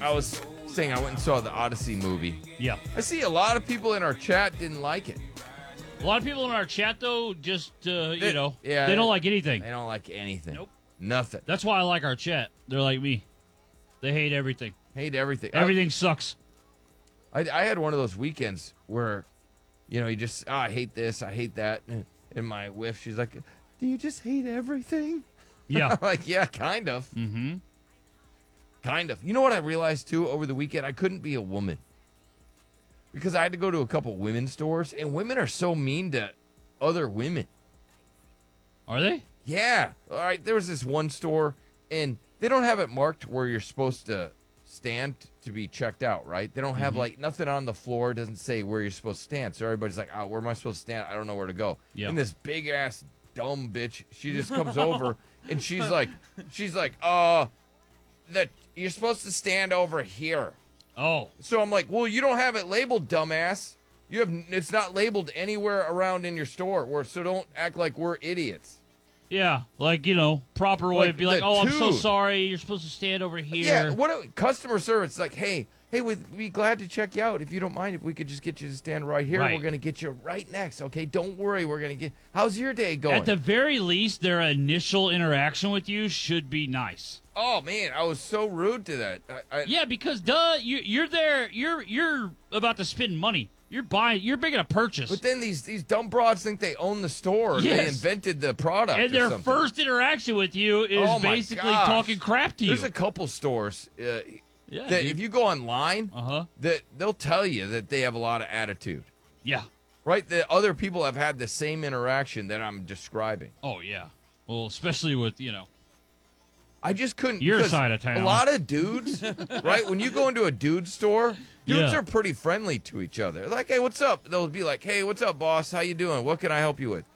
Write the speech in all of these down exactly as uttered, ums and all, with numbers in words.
I was saying I went and saw the Odyssey movie. Yeah. I see a lot of people in our chat didn't like it. A lot of people in our chat, though, just, uh, you They- know, yeah, they don't like anything. They don't like anything. Nope. Nothing. That's why I like our chat. They're like me. They hate everything. Hate everything. Everything sucks. I, I had one of those weekends where, you know, you just, oh, I hate this, I hate that. And my wife, she's like, do you just hate everything? Yeah. I'm like, yeah, kind of. Mm-hmm. Kind of. You know what I realized, too, over the weekend? I couldn't be a woman. Because I had to go to a couple women's stores, and women are so mean to other women. Are they? Yeah. All right, there was this one store, and they don't have it marked where you're supposed to stand to be checked out, right? They don't have, Mhm. like, nothing on the floor. It doesn't say where you're supposed to stand. So everybody's like, oh, where am I supposed to stand? I don't know where to go. Yeah. And this big-ass dumb bitch, she just comes over, and she's like, she's like, uh, that you're supposed to stand over here. Oh. So I'm like, well, you don't have it labeled, dumbass. You have it's not labeled anywhere around in your store. Where so don't act like we're idiots. Yeah, like, you know, proper way Like to be like, the oh, I'm so tube. sorry. You're supposed to stand over here. Yeah, what a, customer service like, hey, hey, we'd be glad to check you out if you don't mind if we could just get you to stand right here. Right. We're gonna get you right next. Okay, don't worry. We're gonna get. How's your day going? At the very least, their initial interaction with you should be nice. Oh man, I was so rude to that. I, I, Yeah, because duh, you, you're there. You're you're about to spend money. You're buying. You're making a purchase. But then these these dumb broads think they own the store. Yes. They invented the product. and or their something. first interaction with you is Oh, my basically gosh. talking crap to you. There's a couple stores uh, yeah, that if you go online, uh huh. that they'll tell you that they have a lot of attitude. Yeah. Right? The other people have had the same interaction that I'm describing. Oh yeah. Well, especially with you know. I just couldn't. Your because side of town. A lot of dudes, right? When you go into a dude store, dudes Yeah. are pretty friendly to each other. Like, hey, what's up? They'll be like, hey, what's up, boss? How you doing? What can I help you with?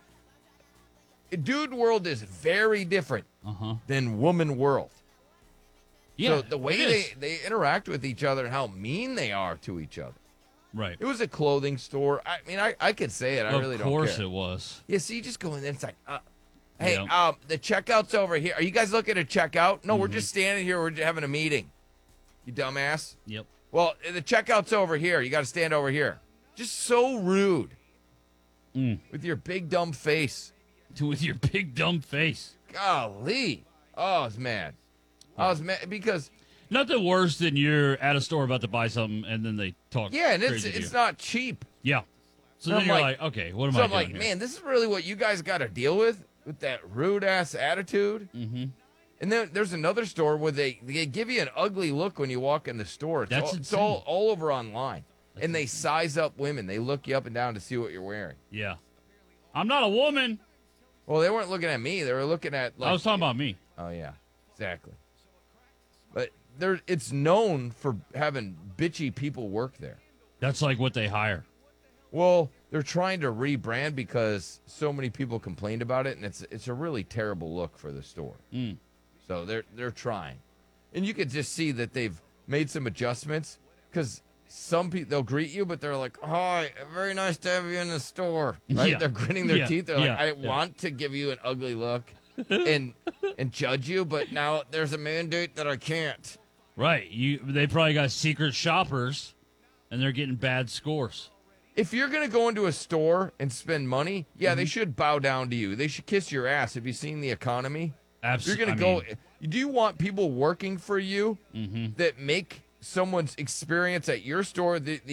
Dude world is very different Uh huh. than woman world. Yeah. So the way it they, is. they interact with each other and how mean they are to each other. Right. It was a clothing store. I mean, I, I could say it. I of really don't course care. it was. Yeah, so you just go in there. It's like, uh, hey, Yep. um, the checkout's over here. Are you guys looking to check out? No, we're Mm-hmm. just standing here. We're just having a meeting. You dumbass. Yep. Well, the checkout's over here. You got to stand over here. Just so rude Mm. with your big dumb face. With your big dumb face. Golly. Oh, I was mad. I was mad because, Nothing worse than you're at a store about to buy something and then they talk. yeah, and it's crazy to it's you. not cheap. Yeah. So And then I'm you're like- like, okay, what am So I I'm doing like, here? man, this is really what you guys got to deal with, with that rude ass attitude. Mm-hmm. And then there's another store where they, they give you an ugly look when you walk in the store. It's, That's all, it's insane. all, all over online. and they size up women. They look you up and down to see what you're wearing. Yeah. I'm not a woman. Well, they weren't looking at me. They were looking at, like... I was talking about me. Oh, yeah. Exactly. But there, it's known for having bitchy people work there. That's like what they hire. Well, they're trying to rebrand because so many people complained about it, and it's it's a really terrible look for the store. Mm. So they're they're trying, and you could just see that they've made some adjustments because some people they'll greet you, but they're like, "Hi, very nice to have you in the store." Right? Yeah. They're gritting their Yeah. teeth. They're like, Yeah. "I didn't Yeah. want to give you an ugly look and and judge you, but now there's a mandate that I can't." Right. You. They probably got secret shoppers, and they're getting bad scores. If you're going to go into a store and spend money, yeah, Mm-hmm. they should bow down to you. They should kiss your ass. Have you seen the economy? Absolutely. You're going to go. Do you want people working for you Mm-hmm. that make someone's experience at your store the,